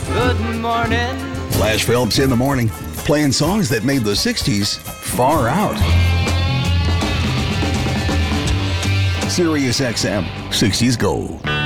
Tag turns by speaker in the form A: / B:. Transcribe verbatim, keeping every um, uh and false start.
A: Good morning.
B: Flash Phelps in the morning, playing songs that made the sixties far out. Sirius X M, sixties Gold.